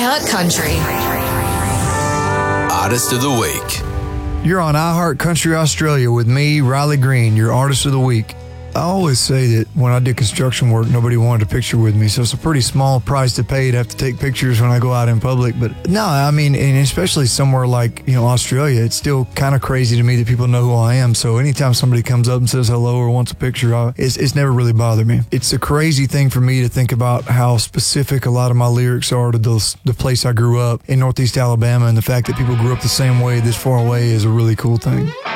iHeart Country. Artist of the Week. You're on iHeart Country Australia with me, Riley Green, your Artist of the Week. I always say that when I did construction work, nobody wanted a picture with me, so it's a pretty small price to pay to have to take pictures when I go out in public. But no, I mean, and especially somewhere like, Australia, it's still kind of crazy to me that people know who I am. So anytime somebody comes up and says hello or wants a picture, it's never really bothered me. It's a crazy thing for me to think about how specific a lot of my lyrics are to the place I grew up in Northeast Alabama, and the fact that people grew up the same way this far away is a really cool thing.